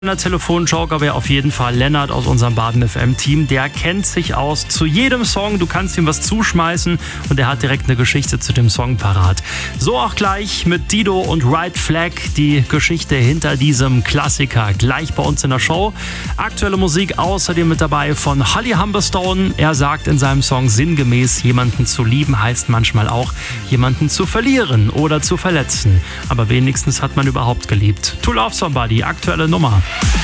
Der Telefonjoker wäre auf jeden Fall Lennart aus unserem Baden FM Team. Der kennt sich aus zu jedem Song. Du kannst ihm was zuschmeißen und er hat direkt eine Geschichte zu dem Song parat. So auch gleich mit Dido und Right Flag die Geschichte hinter diesem Klassiker gleich bei uns in der Show. Aktuelle Musik außerdem mit dabei von Holly Humberstone. Er sagt in seinem Song sinngemäß, jemanden zu lieben heißt manchmal auch, jemanden zu verlieren oder zu verletzen. Aber wenigstens hat man überhaupt geliebt. To Love Somebody, aktuelle Nummer.